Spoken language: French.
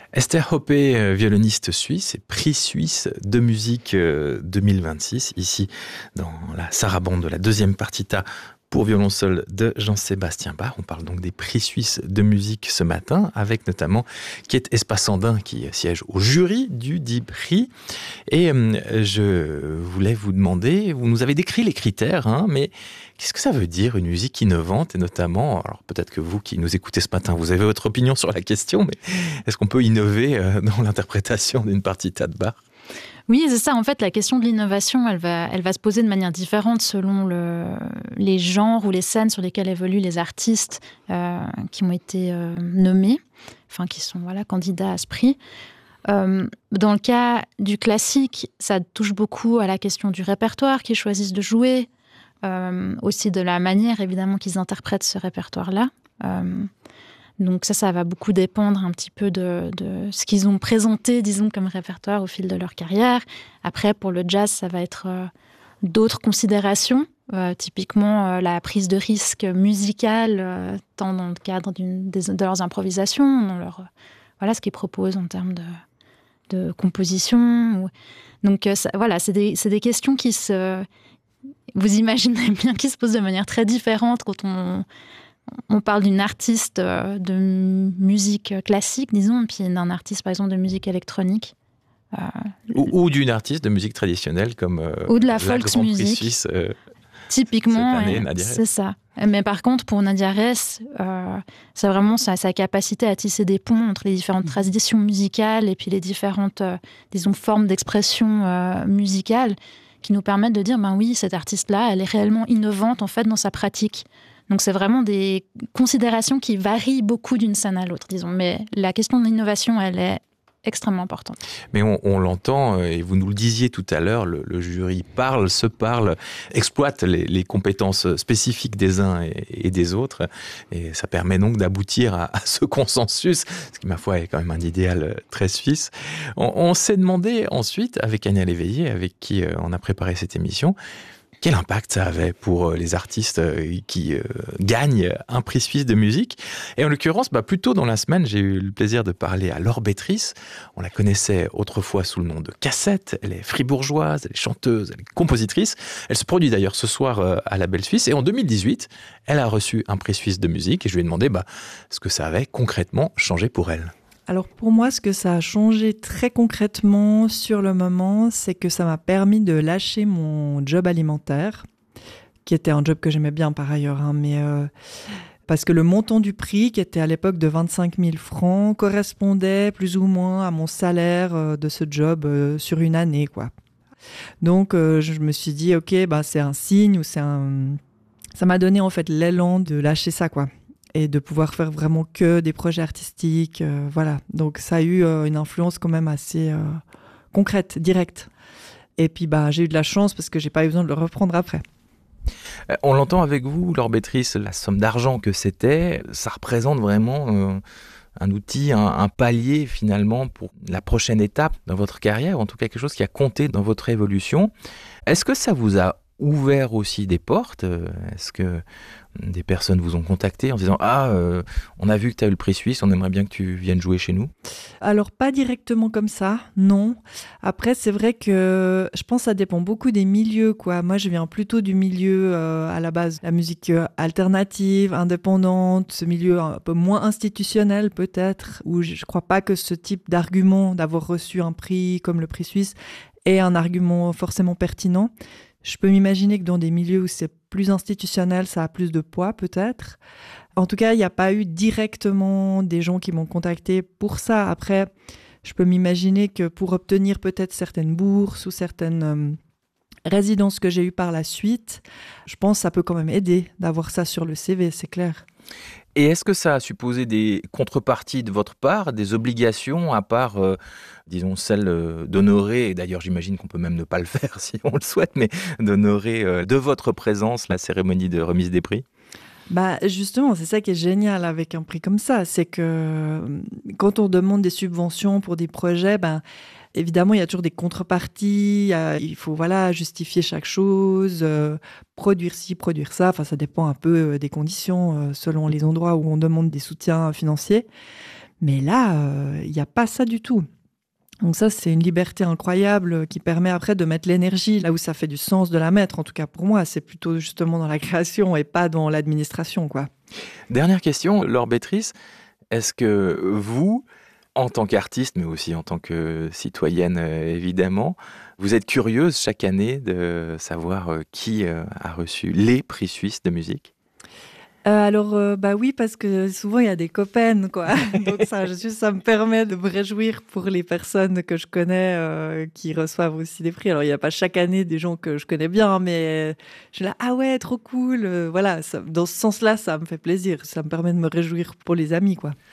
Esther Hoppe, violoniste suisse et prix suisse de musique 2026, ici dans la sarabande de la deuxième partita pour violoncelle de Jean-Sébastien Bach. On parle donc des prix suisses de musique ce matin, avec notamment Kate Espassandin qui siège au jury du dit prix. Et je voulais vous demander, vous nous avez décrit les critères, mais qu'est-ce que ça veut dire une musique innovante? Et notamment, alors peut-être que vous qui nous écoutez ce matin, vous avez votre opinion sur la question, mais est-ce qu'on peut innover dans l'interprétation d'une partita de Bach? Oui, c'est ça. En fait, la question de l'innovation, elle va se poser de manière différente selon les genres ou les scènes sur lesquelles évoluent les artistes qui ont été nommés, enfin qui sont candidats à ce prix. Dans le cas du classique, ça touche beaucoup à la question du répertoire qu'ils choisissent de jouer, aussi de la manière évidemment qu'ils interprètent ce répertoire-là. Donc ça va beaucoup dépendre un petit peu de ce qu'ils ont présenté, disons, comme répertoire au fil de leur carrière. Après, pour le jazz, ça va être d'autres considérations, typiquement la prise de risque musicale, tant dans le cadre de leurs improvisations, dans ce qu'ils proposent en termes de composition. Donc c'est des questions qui vous imaginez bien, qui se posent de manière très différente quand on parle d'une artiste de musique classique, disons, et puis d'un artiste, par exemple, de musique électronique. Ou d'une artiste de musique traditionnelle, comme ou de la Grand folksmusique. Prix suisse Typiquement, cette année, Nadia Hess. C'est ça. Mais par contre, pour Nadia Hess, c'est vraiment sa capacité à tisser des ponts entre les différentes traditions musicales et puis les différentes, formes d'expression musicale qui nous permettent de dire, oui, cette artiste-là, elle est réellement innovante, en fait, dans sa pratique. Donc, c'est vraiment des considérations qui varient beaucoup d'une scène à l'autre, disons. Mais la question de l'innovation, elle est extrêmement importante. Mais on l'entend, et vous nous le disiez tout à l'heure, le jury se parle, exploite les compétences spécifiques des uns et des autres, et ça permet donc d'aboutir à ce consensus, ce qui, ma foi, est quand même un idéal très suisse. On s'est demandé ensuite, avec Agnès Léveillé, avec qui on a préparé cette émission, quel impact ça avait pour les artistes qui gagnent un prix suisse de musique. Et en l'occurrence, plus tôt dans la semaine, j'ai eu le plaisir de parler à Laure Bétrice. On la connaissait autrefois sous le nom de Cassette. Elle est fribourgeoise, elle est chanteuse, elle est compositrice. Elle se produit d'ailleurs ce soir à la Belle Suisse. Et en 2018, elle a reçu un prix suisse de musique. Et je lui ai demandé ce que ça avait concrètement changé pour elle. Alors pour moi, ce que ça a changé très concrètement sur le moment, c'est que ça m'a permis de lâcher mon job alimentaire, qui était un job que j'aimais bien par ailleurs, parce que le montant du prix, qui était à l'époque de 25 000 francs, correspondait plus ou moins à mon salaire de ce job sur une année, quoi. Donc je me suis dit, ok, c'est un signe, ça m'a donné en fait l'élan de lâcher ça, quoi. Et de pouvoir faire vraiment que des projets artistiques, voilà. Donc ça a eu une influence quand même assez concrète, directe. Et puis j'ai eu de la chance parce que j'ai pas eu besoin de le reprendre après. On l'entend avec vous, Laure Bétrice, la somme d'argent que c'était, ça représente vraiment un outil, un palier finalement pour la prochaine étape dans votre carrière, en tout cas quelque chose qui a compté dans votre évolution. Est-ce que ça vous a ouvert aussi des portes? Est-ce que des personnes vous ont contacté en disant on a vu que tu as eu le prix suisse, on aimerait bien que tu viennes jouer chez nous? Alors pas directement comme ça, non. Après c'est vrai que je pense que ça dépend beaucoup des milieux, quoi. Moi je viens plutôt du milieu à la base, la musique alternative, indépendante, ce milieu un peu moins institutionnel peut-être, où je crois pas que ce type d'argument d'avoir reçu un prix comme le prix suisse est un argument forcément pertinent. Je peux m'imaginer que dans des milieux où c'est plus institutionnel, ça a plus de poids peut-être. En tout cas, il n'y a pas eu directement des gens qui m'ont contacté pour ça. Après, je peux m'imaginer que pour obtenir peut-être certaines bourses ou certaines résidences que j'ai eues par la suite, je pense que ça peut quand même aider d'avoir ça sur le CV, c'est clair. Et est-ce que ça a supposé des contreparties de votre part, des obligations à part, disons, celle d'honorer, et d'ailleurs j'imagine qu'on peut même ne pas le faire si on le souhaite, mais d'honorer de votre présence la cérémonie de remise des prix? Justement, c'est ça qui est génial avec un prix comme ça, c'est que quand on demande des subventions pour des projets, évidemment, il y a toujours des contreparties, il faut justifier chaque chose, produire ci, produire ça, ça dépend un peu des conditions selon les endroits où on demande des soutiens financiers. Mais là, il n'y a pas ça du tout. Donc ça, c'est une liberté incroyable qui permet après de mettre l'énergie là où ça fait du sens de la mettre. En tout cas, pour moi, c'est plutôt justement dans la création et pas dans l'administration, quoi. Dernière question, Laure Bétrice, est-ce que vous, en tant qu'artiste, mais aussi en tant que citoyenne, évidemment, vous êtes curieuse chaque année de savoir qui a reçu les prix suisses de musique ? Alors, bah oui, parce que souvent, il y a des copains, quoi. Donc ça me permet de me réjouir pour les personnes que je connais qui reçoivent aussi des prix. Alors, il n'y a pas chaque année des gens que je connais bien, mais je suis là, ah ouais, trop cool. Voilà, dans ce sens-là, ça me fait plaisir. Ça me permet de me réjouir pour les amis, quoi.